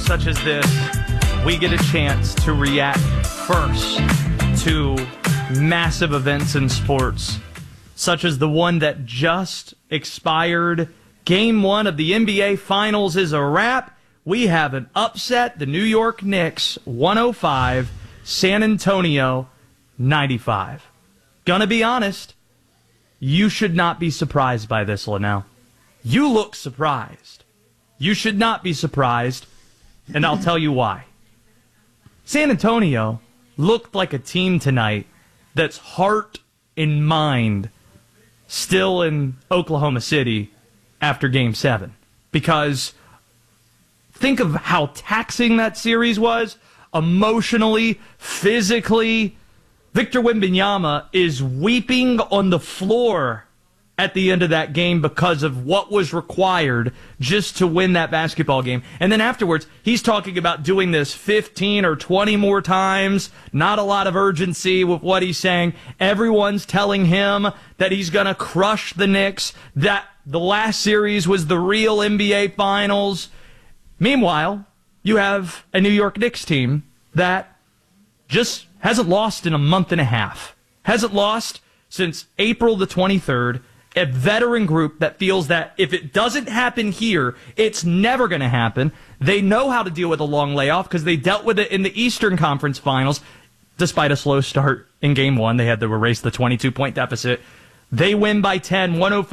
such as this, we get a chance to react first to massive events in sports, such as the one that just expired. Game 1 of the NBA Finals is a wrap. We have an upset. The New York Knicks, 105, San Antonio, 95. Gonna be honest, you should not be surprised by this, Linnell. You look surprised. You should not be surprised, and I'll tell you why. San Antonio looked like a team tonight that's heart and mind still in Oklahoma City after Game 7. Because think of how taxing that series was, emotionally, physically. Victor Wembanyama is weeping on the floor at the end of that game because of what was required just to win that basketball game. And then afterwards, he's talking about doing this 15 or 20 more times. Not a lot of urgency with what he's saying. Everyone's telling him that he's going to crush the Knicks, that the last series was the real NBA Finals. Meanwhile, you have a New York Knicks team that just hasn't lost in a month and a half. Hasn't lost since April the 23rd. A veteran group that feels that if it doesn't happen here, it's never going to happen. They know how to deal with a long layoff because they dealt with it in the Eastern Conference Finals. Despite a slow start in Game 1, they had to erase the 22-point deficit. They win by 10,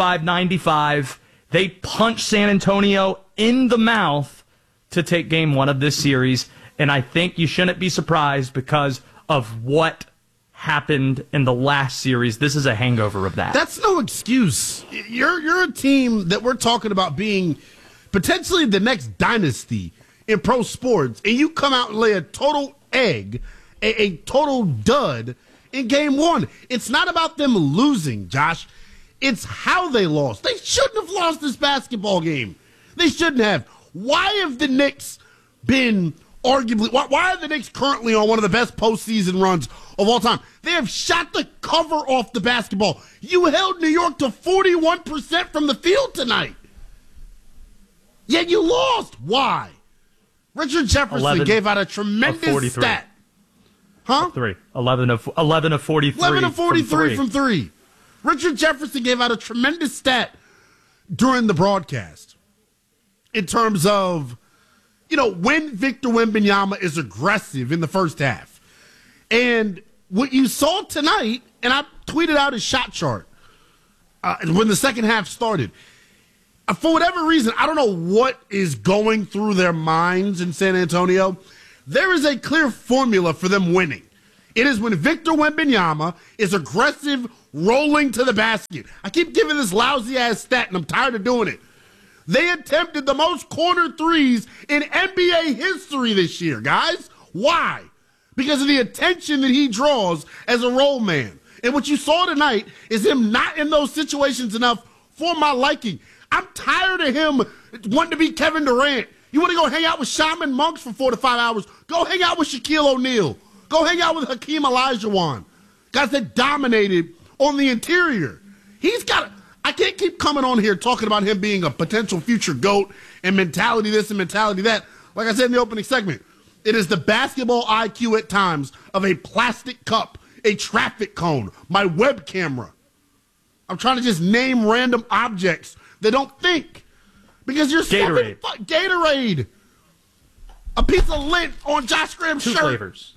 105-95. They punch San Antonio in the mouth to take Game 1 of this series. And I think you shouldn't be surprised because of what happened in the last series. This is a hangover of that. That's no excuse. You're a team that we're talking about being potentially the next dynasty in pro sports, and you come out and lay a total egg, a total dud in Game 1. It's not about them losing, Josh. It's how they lost. They shouldn't have lost this basketball game. They shouldn't have. Why have the Knicks been arguably, why are the Knicks currently on one of the best postseason runs of all time? They have shot the cover off the basketball. You held New York to 41% from the field tonight. Yet you lost. Why? Richard Jefferson gave out a tremendous stat. Huh? 11 of 43. 11 of 43 from three. Richard Jefferson gave out a tremendous stat during the broadcast in terms of, when Victor Wembanyama is aggressive in the first half. And what you saw tonight, and I tweeted out a shot chart when the second half started. For whatever reason, I don't know what is going through their minds in San Antonio. There is a clear formula for them winning. It is when Victor Wembanyama is aggressive, rolling to the basket. I keep giving this lousy-ass stat, and I'm tired of doing it. They attempted the most corner threes in NBA history this year, guys. Why? Because of the attention that he draws as a roll man. And what you saw tonight is him not in those situations enough for my liking. I'm tired of him wanting to be Kevin Durant. You want to go hang out with Shaman Monks for 4 to 5 hours? Go hang out with Shaquille O'Neal. Go hang out with Hakeem Olajuwon. Guys that dominated on the interior. I can't keep coming on here talking about him being a potential future GOAT and mentality this and mentality that. Like I said in the opening segment, it is the basketball IQ at times of a plastic cup, a traffic cone, my web camera. I'm trying to just name random objects that don't think. Because you're Gatorade. Gatorade. A piece of lint on Josh Graham's shirt. 2 flavors.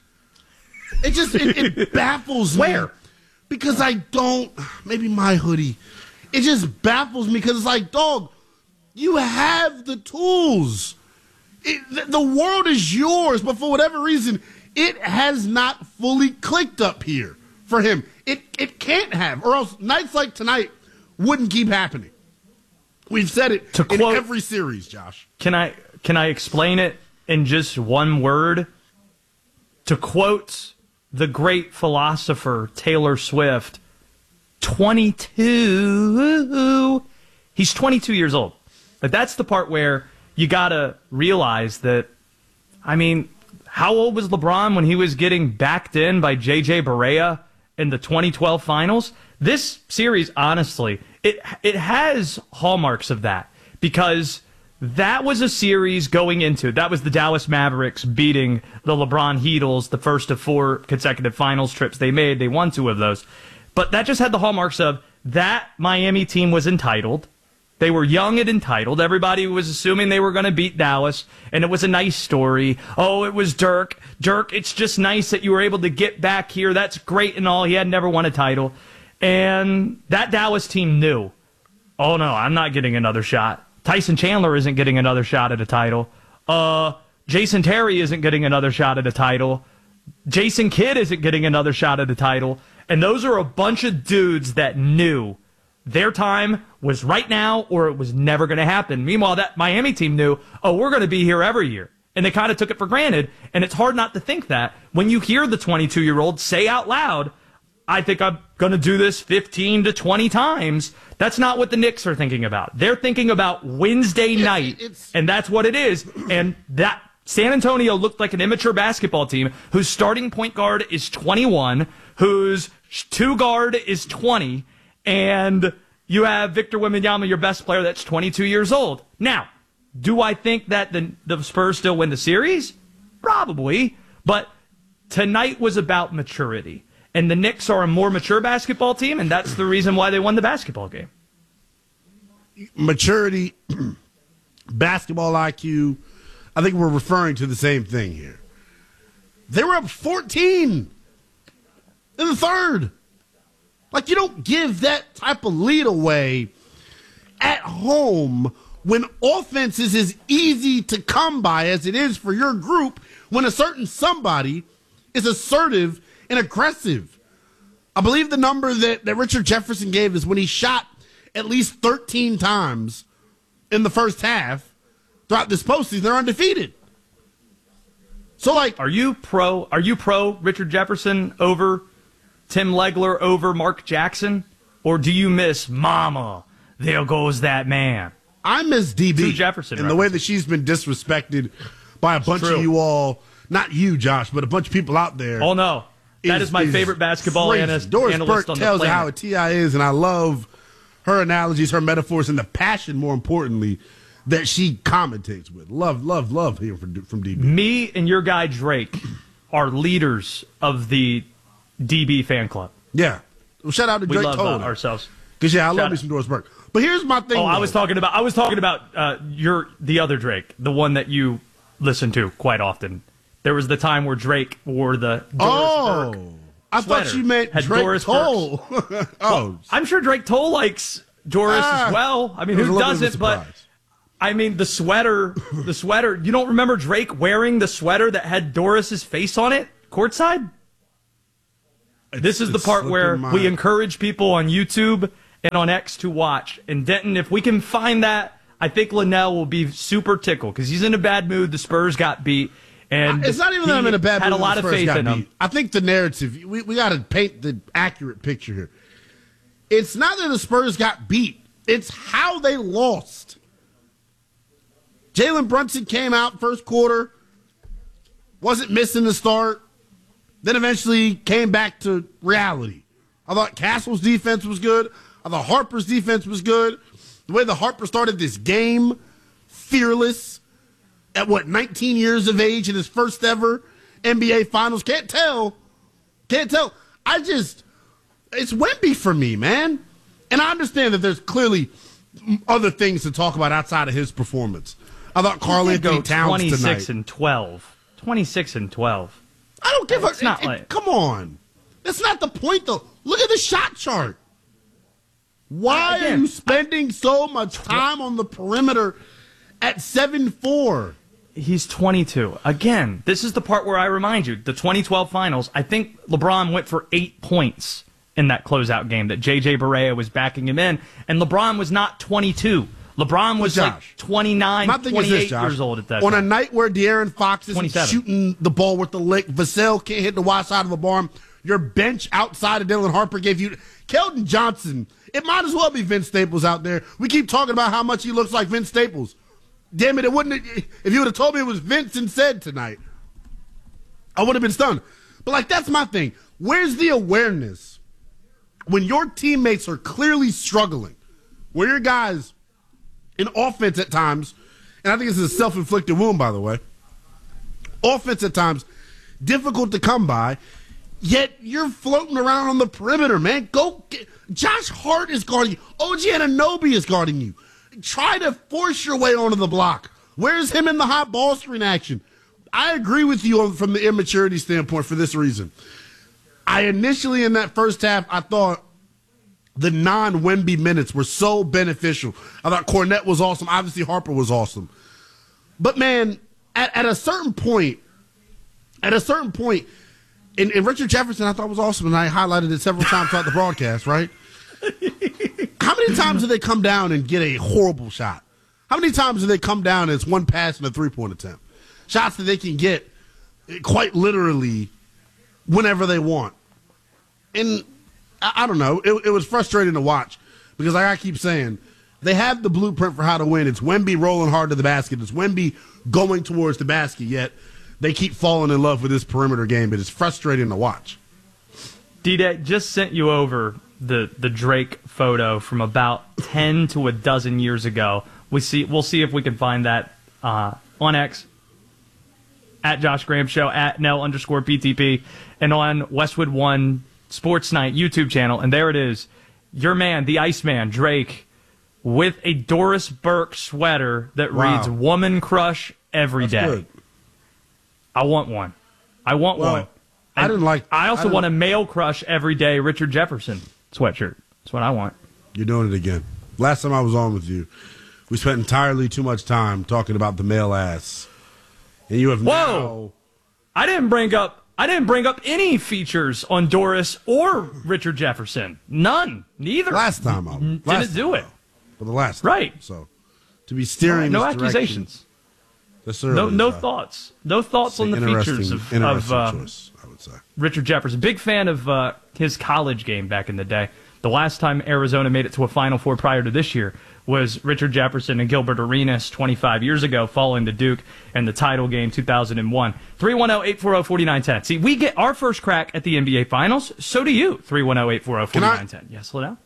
It baffles me. Where? Because maybe my hoodie. It just baffles me because it's like, dog, you have the tools. The world is yours, but for whatever reason, it has not fully clicked up here for him. It can't have, or else nights like tonight wouldn't keep happening. We've said it in every series, Josh. Can I explain it in just one word? To quote the great philosopher Taylor Swift, 22. He's 22 years old. But that's the part where you got to realize that, how old was LeBron when he was getting backed in by J.J. Barea in the 2012 finals? This series, honestly, it has hallmarks of that because that was a series going into. That was the Dallas Mavericks beating the LeBron Heatles, the first of 4 consecutive finals trips they made. They won 2 of those. But that just had the hallmarks of that Miami team was entitled. They were young and entitled. Everybody was assuming they were going to beat Dallas, and it was a nice story. Oh, it was Dirk. Dirk, it's just nice that you were able to get back here. That's great and all. He had never won a title. And that Dallas team knew, oh, no, I'm not getting another shot. Tyson Chandler isn't getting another shot at a title. Jason Terry isn't getting another shot at a title. Jason Kidd isn't getting another shot at a title. And those are a bunch of dudes that knew their time was right now or it was never going to happen. Meanwhile, that Miami team knew, oh, we're going to be here every year. And they kind of took it for granted. And it's hard not to think that when you hear the 22-year-old say out loud, I think I'm going to do this 15 to 20 times. That's not what the Knicks are thinking about. They're thinking about Wednesday night, and that's what it is. And that San Antonio looked like an immature basketball team whose starting point guard is 21, whose 2 guard is 20, and you have Victor Wembanyama, your best player, that's 22 years old. Now, do I think that the Spurs still win the series? Probably. But tonight was about maturity. And the Knicks are a more mature basketball team, and that's the reason why they won the basketball game. Maturity, basketball IQ, I think we're referring to the same thing here. They were up 14 in the third. Like, you don't give that type of lead away at home when offense is as easy to come by as it is for your group when a certain somebody is assertive and aggressive. I believe the number that Richard Jefferson gave is when he shot at least 13 times in the first half throughout this postseason, they're undefeated. So, like, are you pro Richard Jefferson over Tim Legler over Mark Jackson? Or do you miss Mama, there goes that man? I miss DB. True Jefferson and the way that she's been disrespected by a bunch of you all, not you, Josh, but a bunch of people out there. Oh, no. That is my favorite basketball analyst Doris on Burke the tells planet. how a TI is, and I love her analogies, her metaphors, and the passion, more importantly, that she commentates with. Love hearing from DB. Me and your guy Drake are leaders of the DB fan club. Yeah. Well, shout out to Drake. We love ourselves. Because, I love me some Doris Burke. But here's my thing. Oh, I was talking about the other Drake, the one that you listen to quite often. There was the time where Drake wore the Doris Burke I thought you meant Drake Toll. Well, I'm sure Drake Toll likes Doris as well. I mean, who doesn't? But I mean, the sweater. You don't remember Drake wearing the sweater that had Doris's face on it courtside? This is the part where we encourage people on YouTube and on X to watch. And Denton, if we can find that, I think Linnell will be super tickled because he's in a bad mood. The Spurs got beat. And it's not even that I'm in a bad mood. Had a lot of faith in him. I think the narrative, we got to paint the accurate picture here. It's not that the Spurs got beat. It's how they lost. Jalen Brunson came out first quarter, wasn't missing the start, then eventually came back to reality. I thought Castle's defense was good. I thought Harper's defense was good. The way the Harper started this game, fearless, at 19 years of age in his first ever NBA Finals. Can't tell. It's Wemby for me, man. And I understand that there's clearly other things to talk about outside of his performance. I thought Karl-Anthony Towns 26 tonight. 26 and 12. I don't give a... Come on. That's not the point, though. Look at the shot chart. Why are you spending so much time on the perimeter at 7-4? He's 22. Again, this is the part where I remind you, the 2012 finals, I think LeBron went for 8 points in that closeout game that J.J. Barea was backing him in, and LeBron was not 22. LeBron was like 29, 28 years old at that time. On a night where De'Aaron Fox is shooting the ball with the lick, Vassell can't hit the wide side of the barn, your bench outside of Dylan Harper gave you... Keldon Johnson, it might as well be Vince Staples out there. We keep talking about how much he looks like Vince Staples. Damn it, if you would have told me it was Vince and said tonight, I would have been stunned. But, that's my thing. Where's the awareness when your teammates are clearly struggling, where your guys in offense at times and I think this is a self-inflicted wound, by the way. Offense at times difficult to come by, yet you're floating around on the perimeter, man. Josh Hart is guarding you. OG Anunoby is guarding you. Try to force your way onto the block. Where's him in the hot ball screen action? I agree with you from the immaturity standpoint for this reason. I initially, in that first half, I thought the non-Wemby minutes were so beneficial. I thought Kornet was awesome. Obviously, Harper was awesome. But, man, at a certain point, and Richard Jefferson I thought was awesome, and I highlighted it several times throughout the broadcast, right? How many times do they come down and get a horrible shot? How many times do they come down and it's one pass and a three-point attempt? Shots that they can get quite literally whenever they want. And I don't know. It was frustrating to watch because, like I keep saying, they have the blueprint for how to win. It's Wemby rolling hard to the basket. It's Wemby going towards the basket, yet they keep falling in love with this perimeter game. It is frustrating to watch. D-Day just sent you over the Drake photo from about 10 to a dozen years ago. We'll see if we can find that on X, at Josh Graham Show, at Nell_PTP, and on Westwood One Sports Night YouTube channel. And there it is. Your man, the Iceman, Drake, with a Doris Burke sweater that reads "Woman Crush every day." Good. I want one. I want one. I also want a male crush every day Richard Jefferson sweatshirt. That's what I want. You're doing it again. Last time I was on with you, we spent entirely too much time talking about the male ass. And you have now... I didn't bring up any features on Doris or Richard Jefferson. None. Neither. Last time I didn't do it. For the last right. Time. So to be steering no this accusations. No thoughts. No thoughts on the features of choice, I would say. Richard Jefferson. Big fan of his college game back in the day. The last time Arizona made it to a Final Four prior to this year was Richard Jefferson and Gilbert Arenas 25 years ago, following the Duke and the title game 2001. 310-840-4910. See, we get our first crack at the NBA Finals. So do you. 310-840-4910. Yes, slow down.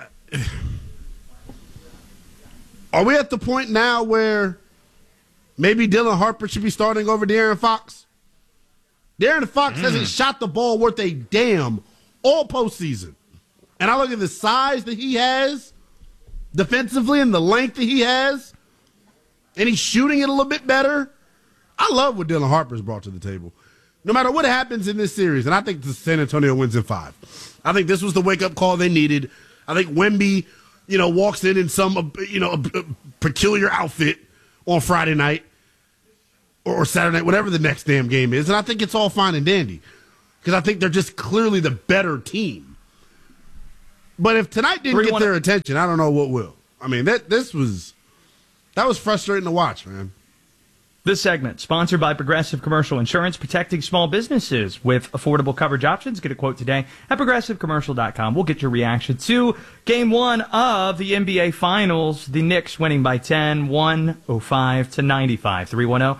Are we at the point now where maybe Dylan Harper should be starting over De'Aaron Fox? De'Aaron Fox hasn't shot the ball worth a damn all postseason. And I look at the size that he has defensively and the length that he has, and he's shooting it a little bit better. I love what Dylan Harper's brought to the table. No matter what happens in this series, and I think the San Antonio wins in 5. I think this was the wake-up call they needed. I think Wemby, walks in some, a peculiar outfit on Friday night or Saturday night, whatever the next damn game is, and I think it's all fine and dandy because I think they're just clearly the better team. But if tonight didn't get their attention, I don't know what will. I mean, that was frustrating to watch, man. This segment sponsored by Progressive Commercial Insurance, protecting small businesses with affordable coverage options. Get a quote today at progressivecommercial.com. We'll get your reaction to Game 1 of the NBA Finals. The Knicks winning by 10, 105-95.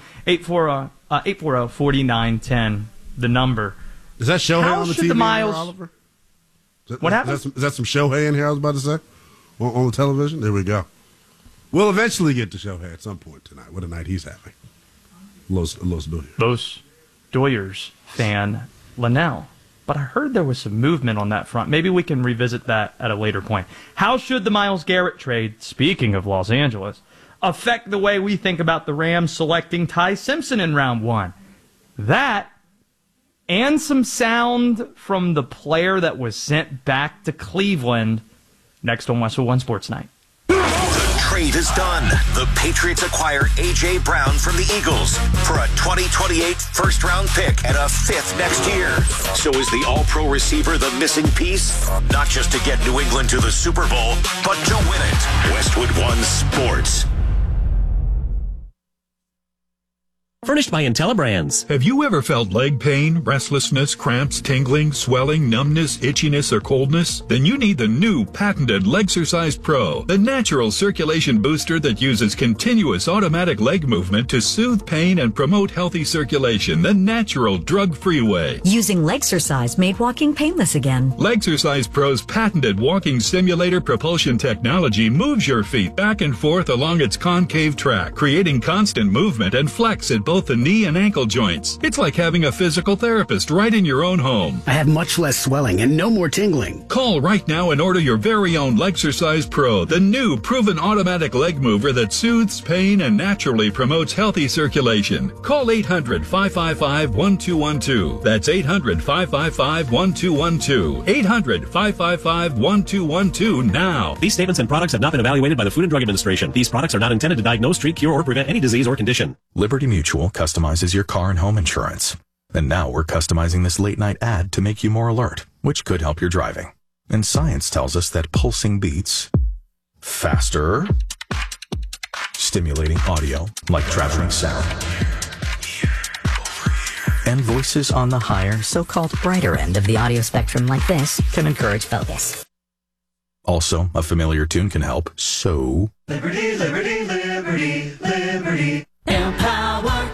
310-840-4910. The number. Is that Shohei on the TV, Oliver? What happened? Is that some Shohei in here, I was about to say? On the television? There we go. We'll eventually get to Shohei at some point tonight. What a night he's having. Los Doyers fan, Linnell. But I heard there was some movement on that front. Maybe we can revisit that at a later point. How should the Myles Garrett trade, speaking of Los Angeles, affect the way we think about the Rams selecting Ty Simpson in round 1? That and some sound from the player that was sent back to Cleveland next on Westwood One Sports Night. The trade is done. The Patriots acquire A.J. Brown from the Eagles for a 2028 first-round pick and a 5th next year. So is the all-pro receiver the missing piece? Not just to get New England to the Super Bowl, but to win it. Westwood One Sports. Furnished by IntelliBrands. Have you ever felt leg pain, restlessness, cramps, tingling, swelling, numbness, itchiness, or coldness? Then you need the new patented Legsercise Pro, the natural circulation booster that uses continuous automatic leg movement to soothe pain and promote healthy circulation the natural drug-free way. Using Legsercise made walking painless again. Legsercise Pro's patented walking simulator propulsion technology moves your feet back and forth along its concave track, creating constant movement and flex at both the knee and ankle joints. It's like having a physical therapist right in your own home. I have much less swelling and no more tingling. Call right now and order your very own Legsercise Pro, the new proven automatic leg mover that soothes pain and naturally promotes healthy circulation. Call 800-555-1212. That's 800-555-1212. 800-555-1212 now. These statements and products have not been evaluated by the Food and Drug Administration. These products are not intended to diagnose, treat, cure, or prevent any disease or condition. Liberty Mutual customizes your car and home insurance. And now we're customizing this late night ad to make you more alert, which could help your driving. And science tells us that pulsing beats faster, stimulating audio like traveling sound, and voices on the higher, So-called brighter end of the audio spectrum like this can encourage focus. Also, a familiar tune can help. So, Liberty, liberty, liberty, liberty. Empower.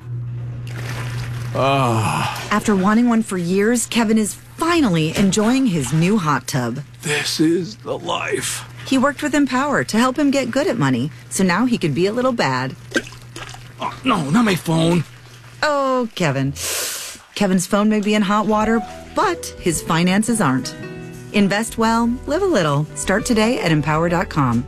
After wanting one for years, Kevin is finally enjoying his new hot tub. This is the life. He worked with Empower to help him get good at money, so now he could be a little bad. Oh, no, not my phone. Oh, Kevin. Kevin's phone may be in hot water, but his finances aren't. Invest well, live a little. Start today at Empower.com.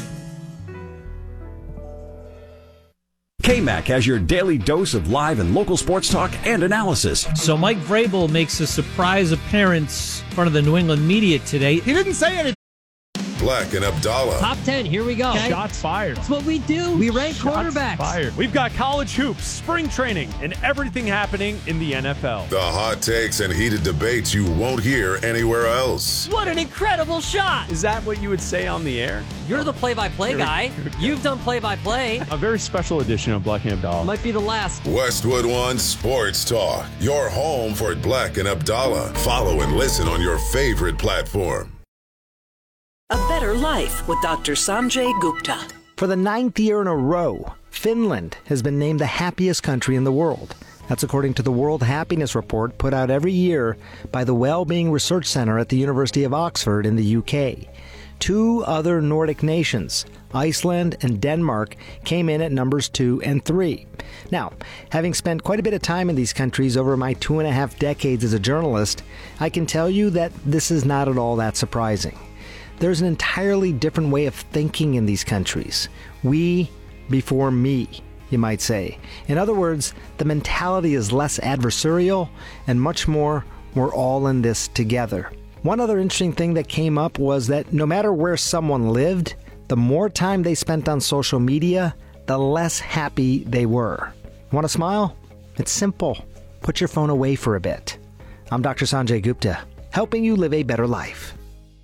KMAC has your daily dose of live and local sports talk and analysis. So Mike Vrabel makes a surprise appearance in front of the New England media today. He didn't say anything. Black and Abdallah. Top 10, here we go. Okay. Shots fired. That's what we do. We rank quarterbacks. Fired. We've got college hoops, spring training, and everything happening in the NFL. The hot takes and heated debates you won't hear anywhere else. What an incredible shot. Is that what you would say on the air? You're the play-by-play guy. You've done play-by-play. A very special edition of Black and Abdallah. Might be the last. Westwood One Sports Talk. Your home for Black and Abdallah. Follow and listen on your favorite platform. A Better Life with Dr. Sanjay Gupta. For the 9th year in a row, Finland has been named the happiest country in the world. That's according to the World Happiness Report put out every year by the Wellbeing Research Centre at the University of Oxford in the UK. 2 other Nordic nations, Iceland and Denmark, came in at numbers 2 and 3. Now, having spent quite a bit of time in these countries over my 2.5 decades as a journalist, I can tell you that this is not at all that surprising. There's an entirely different way of thinking in these countries. We before me, you might say. In other words, the mentality is less adversarial and much more, we're all in this together. One other interesting thing that came up was that no matter where someone lived, the more time they spent on social media, the less happy they were. Want to smile? It's simple. Put your phone away for a bit. I'm Dr. Sanjay Gupta, helping you live a better life.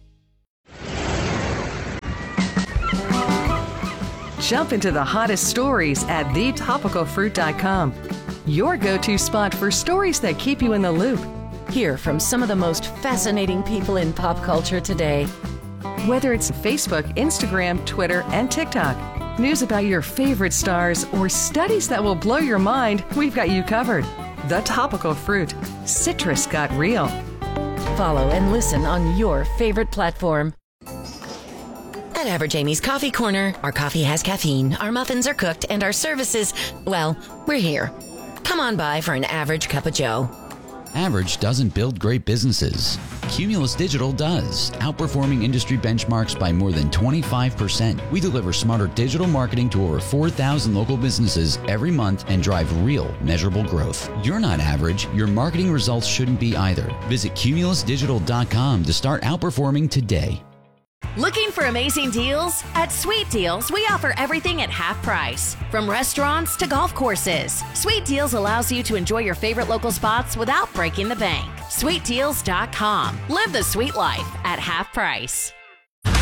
Jump into the hottest stories at thetopicalfruit.com. Your go-to spot for stories that keep you in the loop. Hear from some of the most fascinating people in pop culture today. Whether it's Facebook, Instagram, Twitter, and TikTok, news about your favorite stars, or studies that will blow your mind, we've got you covered. The Topical Fruit. Citrus got real. Follow and listen on your favorite platform. At Average Amy's Coffee Corner, our coffee has caffeine, our muffins are cooked, and our services, well, we're here. Come on by for an average cup of joe. Average doesn't build great businesses. Cumulus Digital does, outperforming industry benchmarks by more than 25%. We deliver smarter digital marketing to over 4,000 local businesses every month and drive real, measurable growth. You're not average. Your marketing results shouldn't be either. Visit cumulusdigital.com to start outperforming today. Looking for amazing deals? At Sweet Deals, we offer everything at half price. From restaurants to golf courses, Sweet Deals allows you to enjoy your favorite local spots without breaking the bank. SweetDeals.com. Live the sweet life at half price.